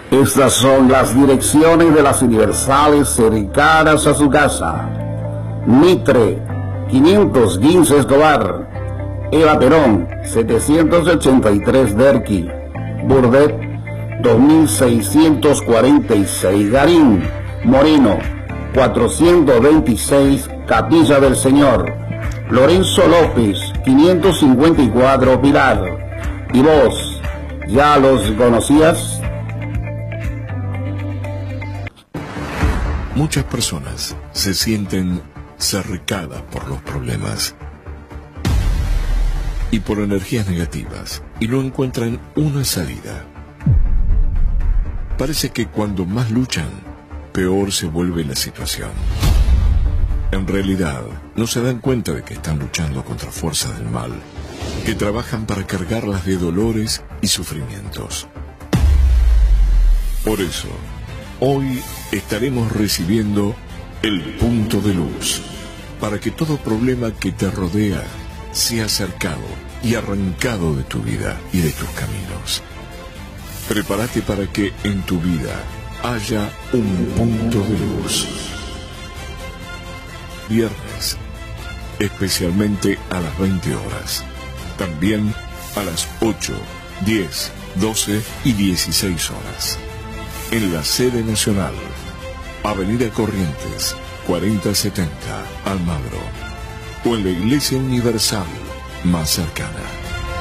Estas son las direcciones de las Universales cercanas a su casa. Mitre, 515 Escobar. Eva Perón, 783 Derqui. Burdet, 2646 Garín. Moreno, 426 Capilla del Señor. Lorenzo López, 554 Pilar. ¿Y vos, ya los conocías? Muchas personas se sienten cercadas por los problemas y por energías negativas y no encuentran una salida. Parece que cuando más luchan, peor se vuelve la situación. En realidad, no se dan cuenta de que están luchando contra fuerzas del mal, que trabajan para cargarlas de dolores y sufrimientos. Por eso, hoy estaremos recibiendo el punto de luz, para que todo problema que te rodea sea acercado y arrancado de tu vida y de tus caminos. Prepárate para que en tu vida haya un punto de luz. Viernes, especialmente a las 20 horas. También a las 8, 10, 12 y 16 horas. En la sede nacional, Avenida Corrientes, 4070, Almagro. O en la Iglesia Universal más cercana.